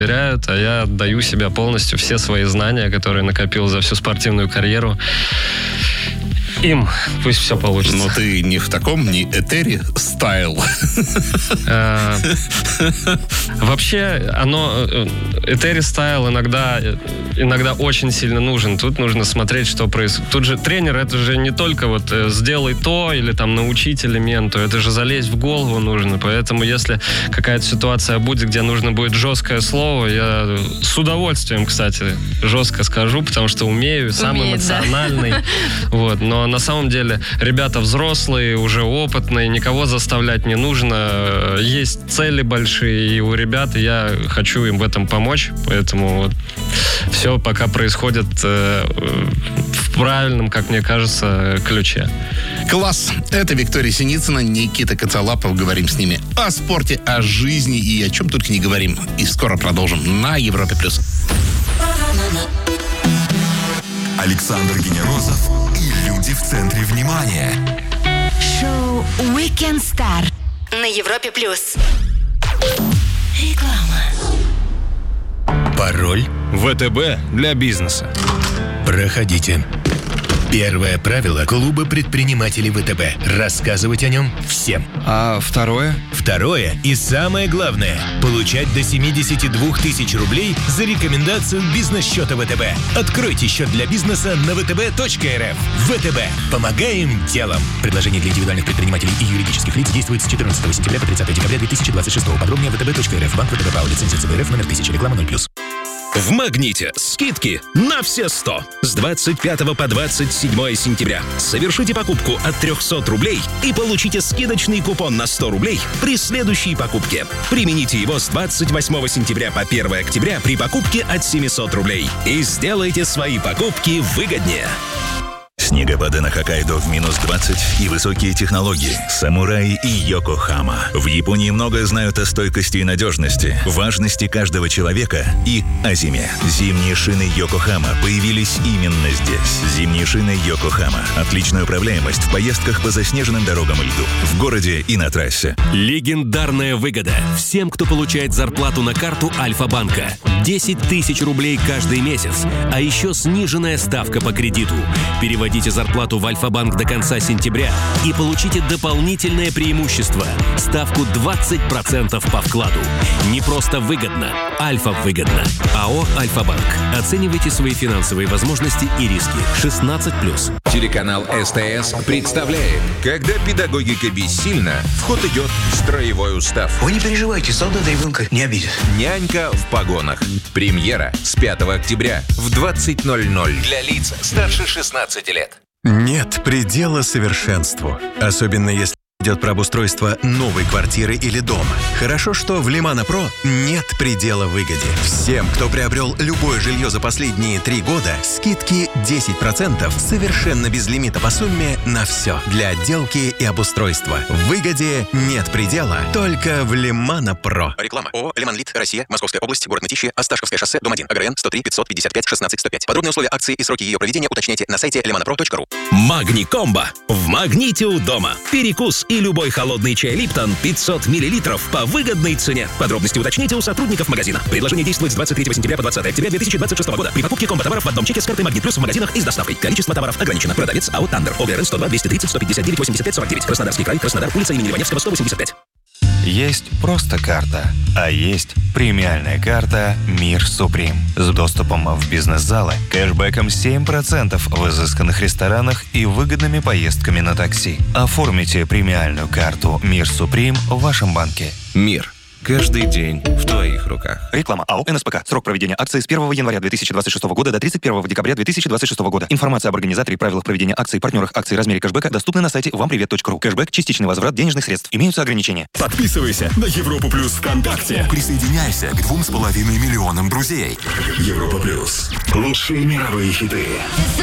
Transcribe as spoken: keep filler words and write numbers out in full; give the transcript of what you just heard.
доверяют, а я отдаю себя полностью, все свои знания, которые накопил за всю спортивную карьеру, им. Пусть все получится. Но ты не в таком, не этери стайл. Вообще, оно, этери стайл иногда, иногда очень сильно нужен. Тут нужно смотреть, что происходит. Тут же тренер, это же не только вот сделай то или там научить элементу, это же залезть в голову нужно. Поэтому если какая-то ситуация будет, где нужно будет жесткое слово, я с удовольствием, кстати, жестко скажу, потому что умею, сам Умеет, эмоциональный. Да. Вот. Но на самом деле ребята взрослые, уже опытные, никого заставлять не нужно. Есть цели большие и у ребят, и я хочу им в этом помочь. Поэтому вот все пока происходит э, в правильном, как мне кажется, ключе. Класс. Это Виктория Синицына, Никита Коцалапов. Говорим с ними о спорте, о жизни и о чем только не говорим. И скоро продолжим на Европе+. Александр Генерозов и люди в центре внимания. Шоу Weekend Star на Европе+. Реклама. Пароль ВТБ для бизнеса. Проходите. Первое правило клуба предпринимателей ВТБ. Рассказывать о нем всем. А второе? Второе и самое главное – получать до семьдесят два тысяч рублей за рекомендацию бизнес-счета ВТБ. Откройте счет для бизнеса на вэ тэ бэ точка эр эф. ВТБ. Помогаем делом. Предложение для индивидуальных предпринимателей и юридических лиц действует с четырнадцатого сентября по тридцатое декабря две тысячи двадцать шестого. Подробнее вэ тэ бэ точка эр эф. Банк ВТБ ПАО. Лицензия цэ бэ эр эф номер тысяча. Реклама ноль плюс. В «Магните» скидки на все сто. С двадцать пятого по двадцать седьмое сентября. Совершите покупку от трехсот рублей и получите скидочный купон на сто рублей при следующей покупке. Примените его с двадцать восьмого сентября по первое октября при покупке от семисот рублей. И сделайте свои покупки выгоднее. Снегопады на Хоккайдо в минус двадцать и высокие технологии. Самураи и Йокохама. В Японии многое знают о стойкости и надежности, важности каждого человека и о зиме. Зимние шины Йокохама появились именно здесь. Зимние шины Йокохама. Отличная управляемость в поездках по заснеженным дорогам и льду. В городе и на трассе. Легендарная выгода всем, кто получает зарплату на карту Альфа-банка. десять тысяч рублей каждый месяц, а еще сниженная ставка по кредиту. Переводите зарплату в Альфа-банк до конца сентября и получите дополнительное преимущество – ставку двадцать процентов по вкладу. Не просто выгодно, Альфа-выгодно. АО «Альфа-банк». Оценивайте свои финансовые возможности и риски. шестнадцать плюс. Телеканал СТС представляет, когда педагогика бессильна, в ход идет строевой устав. Вы не переживайте, солдата ребенка не обидят. Нянька в погонах. Премьера с пятого октября в двадцать ноль ноль. Для лиц старше шестнадцати лет. Нет предела совершенству, особенно если идет про обустройство новой квартиры или дома. Хорошо, что в Лимано Про нет предела выгоде. Всем, кто приобрел любое жилье за последние три года, скидки десять процентов совершенно без лимита по сумме на все для отделки и обустройства. В выгоде нет предела, только в Лимано Про. Реклама. ООО «Лиманлит. Россия. Московская область. Город Мытищи. Осташковское шоссе. Дом один. АГРН сто три пятьсот пятьдесят пять шестнадцать сто пять. Подробные условия акции и сроки ее проведения уточняйте на сайте лимано про точка ру. Магни-комбо. В «Магните» у дома. Перекус и любой холодный чай Липтон пятьсот миллилитров по выгодной цене. Подробности уточните у сотрудников магазина. Предложение действует с двадцать третьего сентября по двадцатое октября две тысячи двадцать шестого года. При покупке комбо-товаров в одном чеке с картой «Магнит Плюс» в магазинах и с доставкой. Количество товаров ограничено. Продавец АО «Тандер». ОГРН сто два двести тридцать сто пятьдесят девять восемьдесят пять сорок девять. Краснодарский край. Краснодар. Улица имени Ливаневского, сто восемьдесят пять. Есть просто карта, а есть премиальная карта «Мир Суприм» с доступом в бизнес-залы, кэшбэком семь процентов в изысканных ресторанах и выгодными поездками на такси. Оформите премиальную карту «Мир Суприм» в вашем банке. Мир. Каждый день в твоих руках. Реклама. АО «эн эс пэ ка». Срок проведения акции с первого января две тысячи двадцать шестого года до тридцать первого декабря две тысячи двадцать шестого года. Информация об организаторе и правилах проведения акций, партнерах акций, размере кэшбэка доступны на сайте вам привет точка ру. Кэшбэк – частичный возврат денежных средств. Имеются ограничения. Подписывайся на Европу Плюс ВКонтакте. Присоединяйся к двум с половиной миллионам друзей. Европа Плюс. Лучшие мировые хиты.